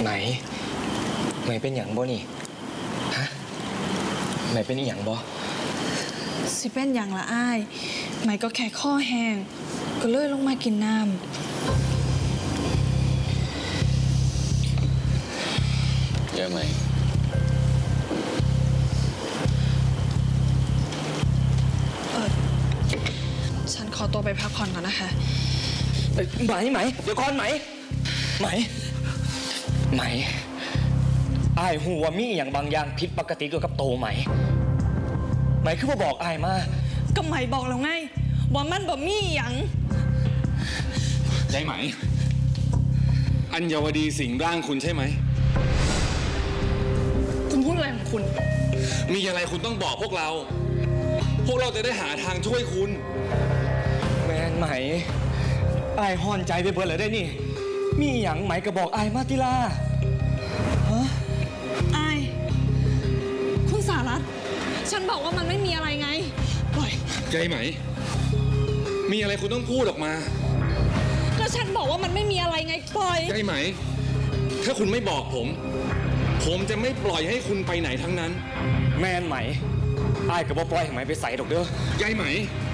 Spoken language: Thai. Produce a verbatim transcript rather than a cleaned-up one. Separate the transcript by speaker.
Speaker 1: ไหมไหมเป็นอย่างบ่นี่ฮะไหมเป็นอีหยังบ่
Speaker 2: สิเป็นอย่างละอ้ายไหมก็แค่ข้อแห้งก็เลยลงมากินน้ำ
Speaker 3: เยอะไหม
Speaker 2: เออฉันขอตัวไปพักผ่อนก่อนนะคะ
Speaker 1: ไหมไหมเดี๋ยวก่อนไหมไหมไหมอายหูว่ามีอย่างบางอย่างผิดปกติเกี่ยวกับโตไหมไหมคือว่าบอกอายมา
Speaker 2: ก็ไหมบอกแล้วไงว่ามันบ่มีอย่าง
Speaker 3: ยายไหมอัญวดีสิงร่างคุณใช่ไหม
Speaker 2: คุณพูดอะไรของคุณ
Speaker 3: มีอะไรคุณต้องบอกพวกเราพวกเราจะได้หาทางช่วยคุณ
Speaker 1: แม่นไหมอายห่อนใจไปเบิดเลยได้นี่มีอย่างไหมก็บอกอายมาติล่าฮะ
Speaker 2: อายคุณสารัตน์ฉันบอกว่ามันไม่มีอะไรไงปล่อย
Speaker 3: ใจไหมมีอะไรคุณต้องพูดออกมา
Speaker 2: แล้วฉันบอกว่ามันไม่มีอะไรไงปล่อย
Speaker 3: ใจไหมถ้าคุณไม่บอกผมผมจะไม่ปล่อยให้คุณไปไหนทั้งนั้น
Speaker 1: แม่นไหมอายก็บอกปล่อยให้ไหมไปใส่ดอกเด้อ
Speaker 3: ใจไหม